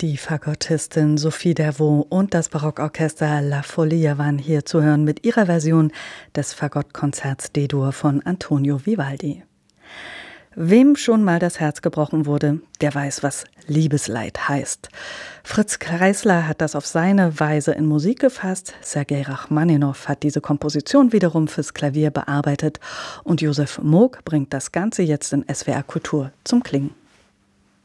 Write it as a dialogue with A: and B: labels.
A: Die Fagottistin Sophie Dervaux und das Barockorchester La Folia waren hier zu hören mit ihrer Version des Fagottkonzerts D-Dur von Antonio Vivaldi. Wem schon mal das Herz gebrochen wurde, der weiß, was Liebesleid heißt. Fritz Kreisler hat das auf seine Weise in Musik gefasst, Sergei Rachmaninow hat diese Komposition wiederum fürs Klavier bearbeitet und Josef Moog bringt das Ganze jetzt in SWR Kultur zum Klingen.